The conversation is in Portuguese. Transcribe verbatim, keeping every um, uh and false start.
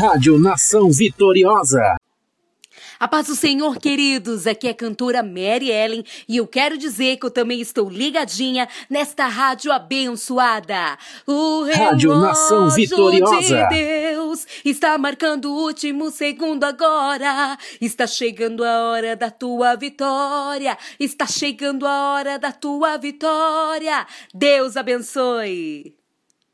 Rádio Nação Vitoriosa. A paz do Senhor, queridos, aqui é a cantora Mary Ellen e eu quero dizer que eu também estou ligadinha nesta rádio abençoada. O Rádio Nação Vitoriosa de Deus está marcando o último segundo agora. Está chegando a hora da tua vitória. Está chegando a hora da tua vitória. Deus abençoe.